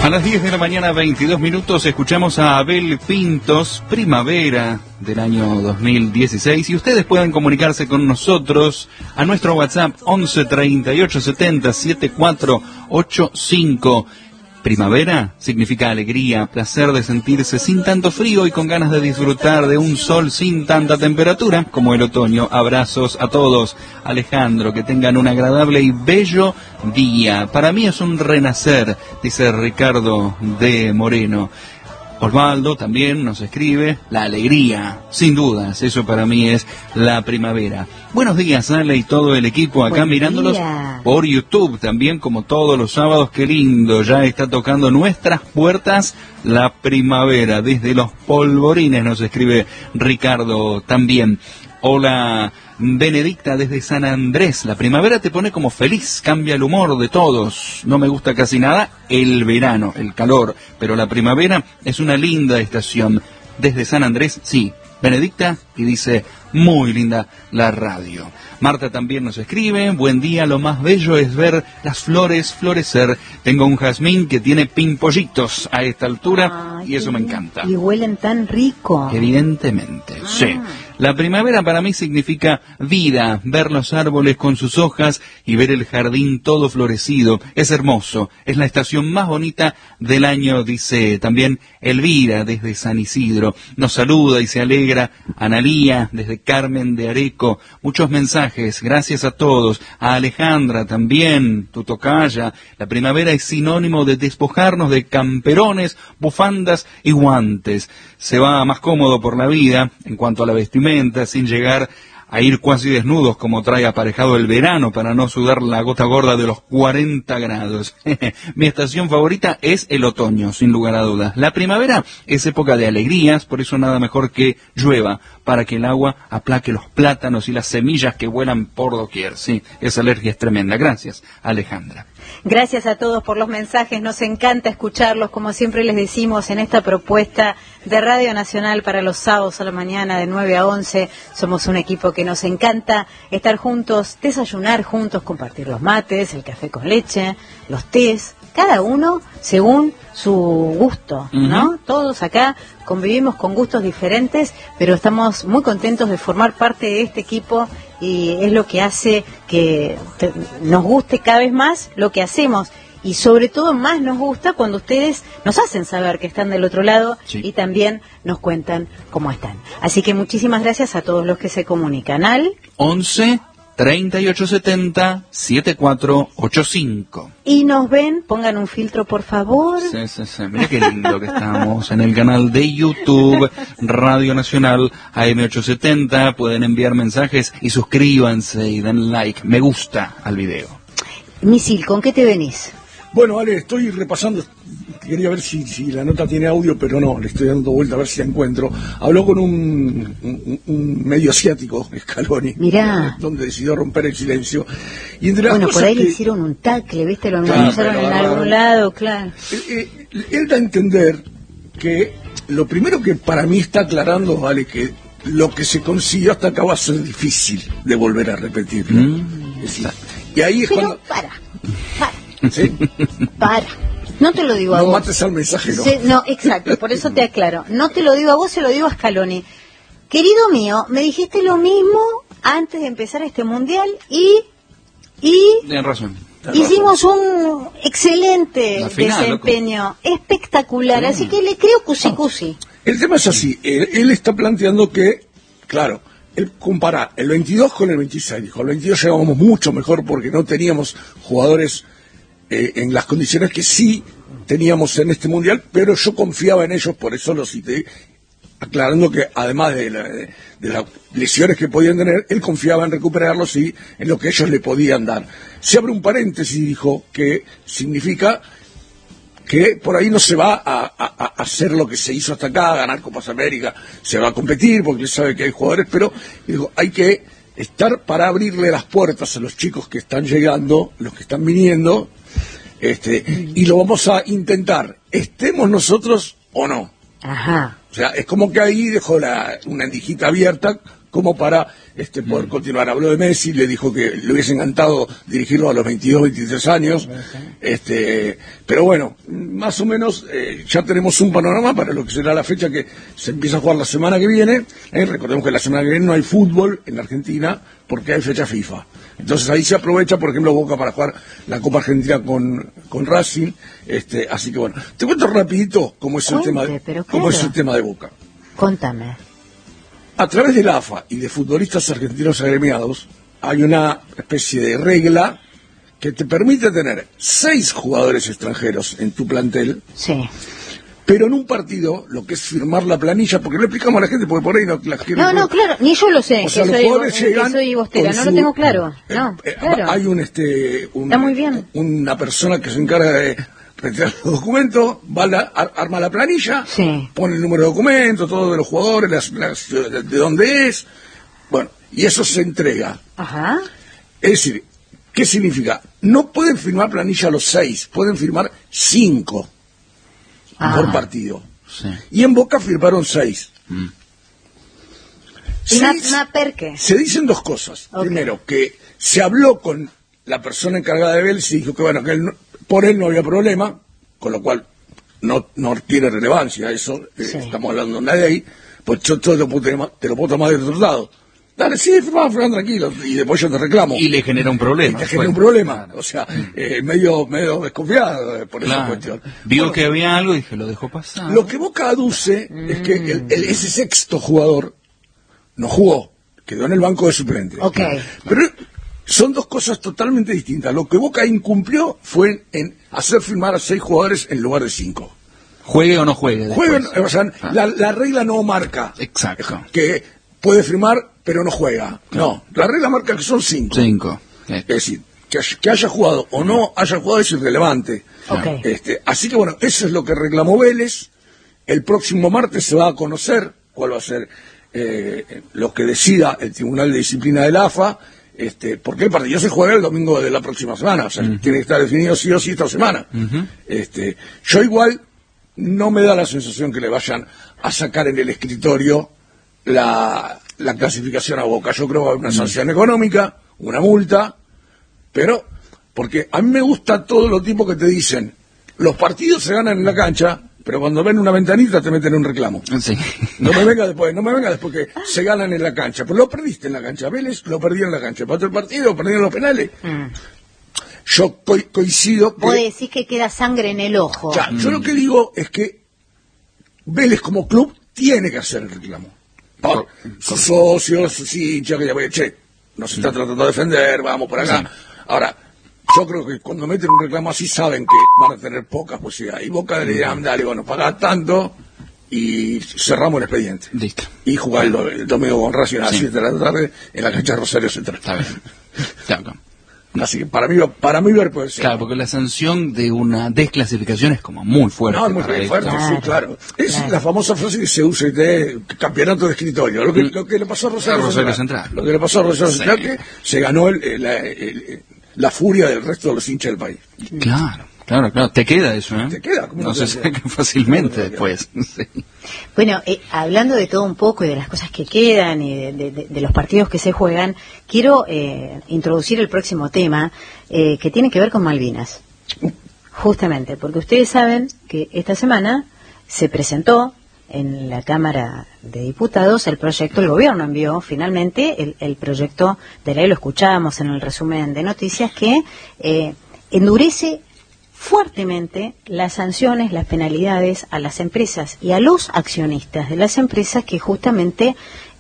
A las 10 de la mañana, 22 minutos, escuchamos a Abel Pintos, Primavera del año 2016, y ustedes pueden comunicarse con nosotros a nuestro WhatsApp 11 38 70 7485. Primavera significa alegría, placer de sentirse sin tanto frío y con ganas de disfrutar de un sol sin tanta temperatura como el otoño. Abrazos a todos. Alejandro, que tengan un agradable y bello día. Para mí es un renacer, dice Ricardo de Moreno. Osvaldo también nos escribe, la alegría, sin dudas, eso para mí es la primavera. Buenos días, Ale, y todo el equipo acá mirándolos por YouTube también, como todos los sábados. Qué lindo, ya está tocando nuestras puertas la primavera, desde los polvorines, nos escribe Ricardo también. Hola, Benedicta desde San Andrés. La primavera te pone como feliz, cambia el humor de todos. No me gusta casi nada el verano, el calor, pero la primavera es una linda estación. Desde San Andrés, sí, Benedicta, y dice, muy linda la radio. Marta también nos escribe, buen día, lo más bello es ver las flores florecer. Tengo un jazmín que tiene pimpollitos a esta altura, y eso me encanta. Y huelen tan rico. Evidentemente, sí. La primavera para mí significa vida, ver los árboles con sus hojas y ver el jardín todo florecido. Es hermoso, es la estación más bonita del año, dice también Elvira desde San Isidro. Nos saluda y se alegra Analía desde Carmen de Areco. Muchos mensajes, gracias a todos. A Alejandra también, tu tocaya. La primavera es sinónimo de despojarnos de camperones, bufandas y guantes. Se va más cómodo por la vida en cuanto a la vestimenta, sin llegar a ir cuasi desnudos como trae aparejado el verano para no sudar la gota gorda de los 40 grados. Mi estación favorita es el otoño, sin lugar a dudas. La primavera es época de alegrías, por eso nada mejor que llueva, para que el agua aplaque los plátanos y las semillas que vuelan por doquier. Sí, esa alergia es tremenda. Gracias, Alejandra. Gracias a todos por los mensajes, nos encanta escucharlos, como siempre les decimos, en esta propuesta de Radio Nacional para los sábados a la mañana de 9 a 11. Somos un equipo que nos encanta estar juntos, desayunar juntos, compartir los mates, el café con leche, los tés, cada uno según su gusto, ¿no? Todos acá convivimos con gustos diferentes, pero estamos muy contentos de formar parte de este equipo y es lo que hace que nos guste cada vez más lo que hacemos. Y sobre todo más nos gusta cuando ustedes nos hacen saber que están del otro lado, sí, y también nos cuentan cómo están. Así que muchísimas gracias a todos los que se comunican al 11 3870 7485. Y nos ven, pongan un filtro por favor. Sí. Mira qué lindo que estamos en el canal de YouTube Radio Nacional AM870. Pueden enviar mensajes y suscríbanse y den like, me gusta al video. Misil, ¿con qué te venís? Bueno, Ale, estoy repasando, quería ver si la nota tiene audio, pero no, le estoy dando vuelta a ver si la encuentro. Habló con un medio asiático, Scaloni, mirá, donde decidió romper el silencio. Y entre las bueno, cosas por ahí que le hicieron un tackle, ¿viste? Lo organizaron en algún lado, claro. Él da a entender que lo primero que para mí está aclarando, vale, que lo que se consiguió hasta acá va a ser difícil de volver a repetirlo. Y ahí es pero cuando... para. ¿Sí? Para. No te lo digo a vos. No mates al mensajero. Sí, no, exacto, por eso te aclaro. No te lo digo a vos, se lo digo a Scaloni. Querido mío, me dijiste lo mismo antes de empezar este mundial y Tienes razón. Hicimos un excelente desempeño, espectacular, así que le creo cusi. El tema es así, él está planteando que, claro, él compara el 22 con el 26, dijo, el 22 llegábamos mucho mejor porque no teníamos jugadores en las condiciones que sí teníamos en este mundial, pero yo confiaba en ellos, por eso lo cité, aclarando que además de las lesiones que podían tener, él confiaba en recuperarlos y en lo que ellos le podían dar. Se abre un paréntesis, dijo, que significa que por ahí no se va a hacer lo que se hizo hasta acá, a ganar Copas América, se va a competir porque él sabe que hay jugadores, pero dijo, hay que estar para abrirle las puertas a los chicos que están llegando, los que están viniendo, y lo vamos a intentar, estemos nosotros o no. Ajá. O sea, es como que ahí dejó una endijita abierta, como para poder continuar. Habló de Messi, le dijo que le hubiese encantado dirigirlo a los 22, 23 años, pero bueno, más o menos ya tenemos un panorama para lo que será la fecha que se empieza a jugar la semana que viene. Recordemos que la semana que viene no hay fútbol en Argentina porque hay fecha FIFA. Entonces ahí se aprovecha, por ejemplo, Boca para jugar la Copa Argentina con Racing, así que bueno, te cuento rapidito cómo es el tema de Boca. Contame. A través de la AFA y de futbolistas argentinos agremiados hay una especie de regla que te permite tener 6 jugadores extranjeros en tu plantel. Sí. Pero en un partido, lo que es firmar la planilla, porque no explicamos a la gente, porque por ahí no la quieren. No, claro, ni yo lo sé, o sea, los jugadores llegan soy bostera, no lo tengo claro. No, claro. Hay Está muy bien. una persona que se encarga de retirar los documentos, arma la planilla, sí, pone el número de documentos, todo de los jugadores, de dónde es, bueno, y eso se entrega. Ajá. Es decir, ¿qué significa? No pueden firmar planilla los 6, pueden firmar 5 por partido. Sí. Y en Boca firmaron 6. ¿Per qué? Se dicen 2 cosas. Okay. Primero, que se habló con la persona encargada de Vélez y dijo que bueno, que por él no había problema, con lo cual no tiene relevancia eso. Sí. Estamos hablando de una ley, pues yo todo te lo puedo tomar del otro lado. Dale, sí, firmá tranquilo, y después yo te reclamo. Y le genera un problema. Y te genera un problema, o sea, medio desconfiado por esa cuestión. Vio que había algo y dije, lo dejó pasar. Lo que Boca aduce es que ese sexto jugador no jugó, quedó en el banco de suplentes. Okay. Pero son 2 cosas totalmente distintas. Lo que Boca incumplió fue en hacer firmar a 6 jugadores en lugar de 5. Juegue o no juegue. Jueguen, o sea, la regla no marca. Exacto. Que puede firmar, pero no juega. No, la regla marca que son 5. 5. Es decir, que haya jugado o no haya jugado es irrelevante. Okay. Así que bueno, eso es lo que reclamó Vélez. El próximo martes se va a conocer cuál va a ser lo que decida el Tribunal de Disciplina de la AFA, porque el partido se juega el domingo de la próxima semana, o sea, tiene que estar definido sí o sí esta semana. Yo igual no me da la sensación que le vayan a sacar en el escritorio la clasificación a Boca. Yo creo que va a haber una sanción económica, una multa, pero porque a mí me gusta todos los tipos que te dicen los partidos se ganan en la cancha, pero cuando ven una ventanita te meten un reclamo. Sí. No me venga después que se ganan en la cancha, pero lo perdiste en la cancha. Vélez lo perdió en la cancha, para el partido perdieron los penales. Yo coincido que... Vos decís que queda sangre en el ojo. Ya, yo lo que digo es que Vélez como club tiene que hacer el reclamo. Por sus socios, sus hinchas, que ya voy, nos está tratando de defender, vamos por acá. Sí. Ahora, yo creo que cuando meten un reclamo así saben que van a tener pocas posibilidades. Y Boca le dirán, dale, bueno, pagá tanto y cerramos el expediente. Listo. Y jugar el domingo con Racing a las 7 de la tarde en la cancha de Rosario Central. Está bien. Claro. Así que para mí ver puede ser. Claro, porque la sanción de una desclasificación es como muy fuerte. No, muy fuerte, sí, claro. Es la famosa frase que se usa de campeonato de escritorio. Lo que le pasó a Rosario Central. Lo que le pasó a Rosario Central, que se ganó la furia del resto de los hinchas del país. Claro. Te queda eso, ¿eh? Te queda. No se saca fácilmente después. Sí. Bueno, hablando de todo un poco y de las cosas que quedan y de los partidos que se juegan, quiero introducir el próximo tema que tiene que ver con Malvinas. Justamente, porque ustedes saben que esta semana se presentó en la Cámara de Diputados el proyecto, el gobierno envió finalmente el proyecto de ley, lo escuchábamos en el resumen de noticias, que endurece fuertemente las sanciones, las penalidades a las empresas y a los accionistas de las empresas que justamente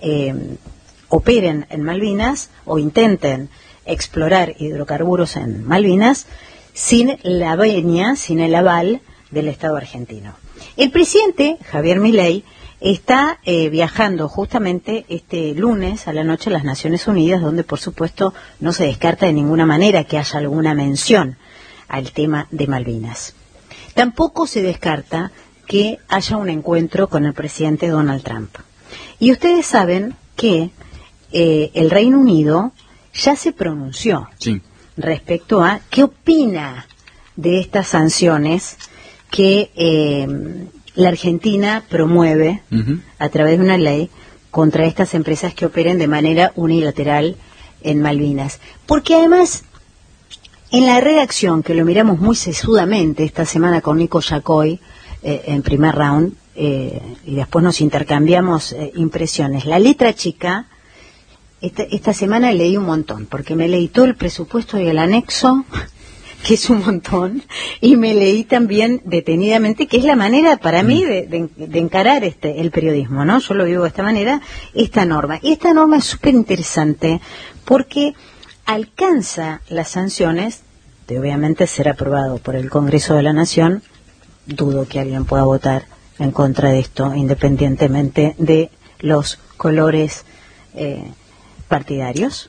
operen en Malvinas o intenten explorar hidrocarburos en Malvinas sin la venia, sin el aval del Estado argentino. El presidente, Javier Milei, está viajando justamente este lunes a la noche a las Naciones Unidas, donde por supuesto no se descarta de ninguna manera que haya alguna mención al tema de Malvinas. Tampoco se descarta que haya un encuentro con el presidente Donald Trump. Y ustedes saben que el Reino Unido ya se pronunció respecto a qué opina de estas sanciones que la Argentina promueve a través de una ley contra estas empresas que operen de manera unilateral en Malvinas. Porque además, en la redacción, que lo miramos muy sesudamente esta semana con Nico Yacoy, en primer round, y después nos intercambiamos impresiones. La letra chica, esta semana leí un montón, porque me leí todo el presupuesto y el anexo, que es un montón, y me leí también detenidamente, que es la manera para mí de encarar el periodismo, ¿no? Yo lo vivo de esta manera, esta norma. Y esta norma es súper interesante porque alcanza las sanciones de obviamente ser aprobado por el Congreso de la Nación. Dudo que alguien pueda votar en contra de esto, independientemente de los colores partidarios.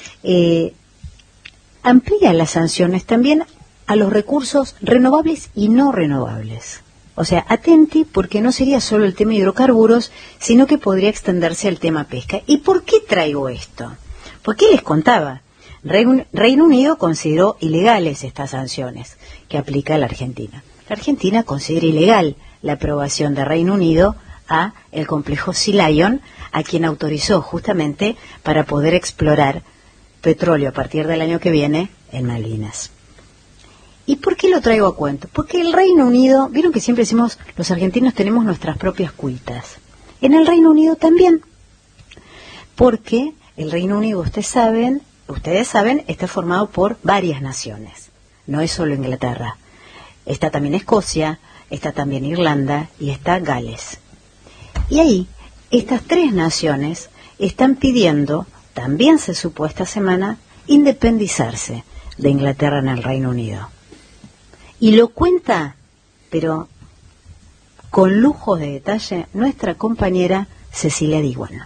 Amplía las sanciones también a los recursos renovables y no renovables. O sea, atenti, porque no sería solo el tema hidrocarburos, sino que podría extenderse al tema pesca. ¿Y por qué traigo esto? Porque les contaba, Reino Unido consideró ilegales estas sanciones que aplica la Argentina. La Argentina considera ilegal la aprobación de Reino Unido a el complejo Sea Lion, a quien autorizó justamente para poder explorar petróleo a partir del año que viene en Malvinas. ¿Y por qué lo traigo a cuento? Porque el Reino Unido, vieron que siempre decimos, los argentinos tenemos nuestras propias cuitas. En el Reino Unido también. Porque el Reino Unido, ustedes saben, está formado por varias naciones. No es solo Inglaterra. Está también Escocia, está también Irlanda y está Gales. Y ahí, estas tres naciones están pidiendo, también se supo esta semana, independizarse de Inglaterra en el Reino Unido. Y lo cuenta, pero con lujo de detalle, nuestra compañera Cecilia Diguano.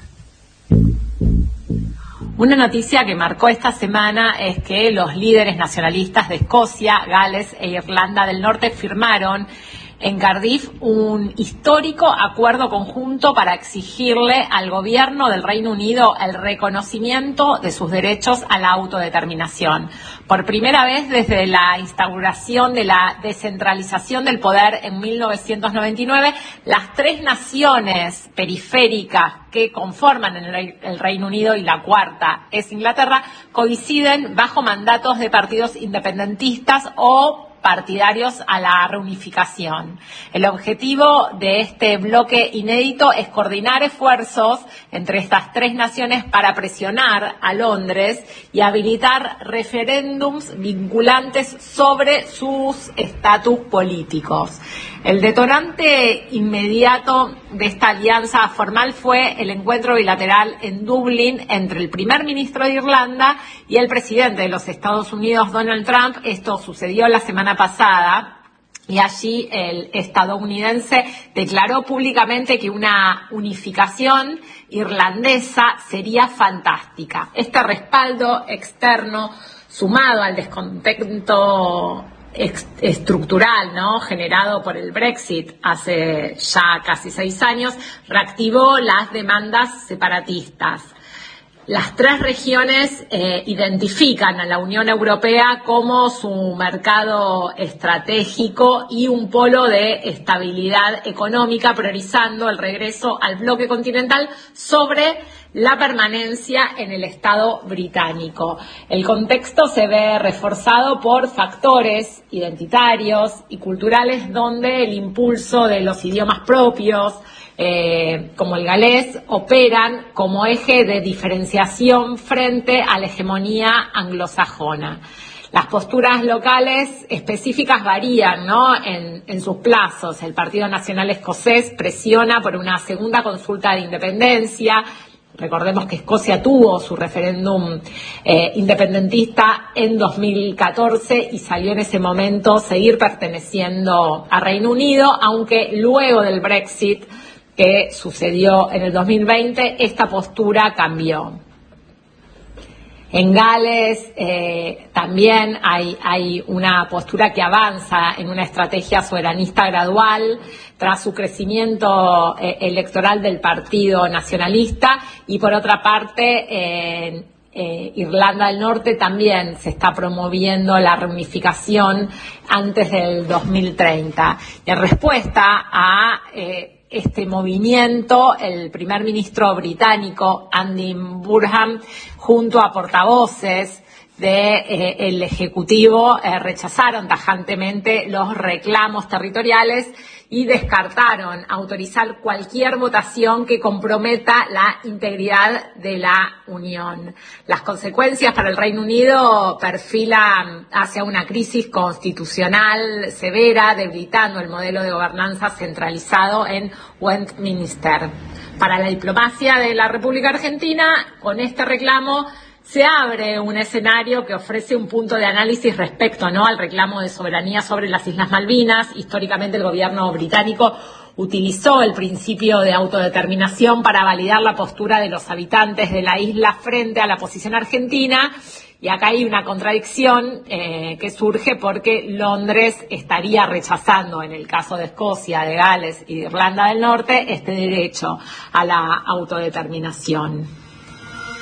Una noticia que marcó esta semana es que los líderes nacionalistas de Escocia, Gales e Irlanda del Norte firmaron en Cardiff un histórico acuerdo conjunto para exigirle al gobierno del Reino Unido el reconocimiento de sus derechos a la autodeterminación. Por primera vez desde la instauración de la descentralización del poder en 1999, las tres naciones periféricas que conforman el Reino Unido, y la cuarta es Inglaterra, coinciden bajo mandatos de partidos independentistas o partidarios a la reunificación. El objetivo de este bloque inédito es coordinar esfuerzos entre estas tres naciones para presionar a Londres y habilitar referéndums vinculantes sobre sus estatus políticos. El detonante inmediato de esta alianza formal fue el encuentro bilateral en Dublín entre el primer ministro de Irlanda y el presidente de los Estados Unidos, Donald Trump. Esto sucedió la semana pasada y allí el estadounidense declaró públicamente que una unificación irlandesa sería fantástica. Este respaldo externo, sumado al descontento estructural, ¿no?, generado por el Brexit hace ya casi 6 años, reactivó las demandas separatistas. Las tres regiones identifican a la Unión Europea como su mercado estratégico y un polo de estabilidad económica, priorizando el regreso al bloque continental sobre la permanencia en el Estado británico. El contexto se ve reforzado por factores identitarios y culturales donde el impulso de los idiomas propios, como el galés, operan como eje de diferenciación frente a la hegemonía anglosajona. Las posturas locales específicas varían, ¿no?, en sus plazos. El Partido Nacional Escocés presiona por una segunda consulta de independencia. Recordemos que Escocia tuvo su referéndum independentista en 2014 y salió en ese momento seguir perteneciendo a Reino Unido, aunque luego del Brexit, que sucedió en el 2020, esta postura cambió. En Gales también hay una postura que avanza en una estrategia soberanista gradual tras su crecimiento electoral del Partido Nacionalista, y por otra parte en Irlanda del Norte también se está promoviendo la reunificación antes del 2030. En respuesta a este movimiento, el primer ministro británico Andy Burnham, junto a portavoces del Ejecutivo, rechazaron tajantemente los reclamos territoriales y descartaron autorizar cualquier votación que comprometa la integridad de la Unión. Las consecuencias para el Reino Unido perfilan hacia una crisis constitucional severa, debilitando el modelo de gobernanza centralizado en Westminster. Para la diplomacia de la República Argentina, con este reclamo se abre un escenario que ofrece un punto de análisis respecto, ¿no?, al reclamo de soberanía sobre las Islas Malvinas. Históricamente el gobierno británico utilizó el principio de autodeterminación para validar la postura de los habitantes de la isla frente a la posición argentina. Y acá hay una contradicción que surge porque Londres estaría rechazando, en el caso de Escocia, de Gales y de Irlanda del Norte, este derecho a la autodeterminación.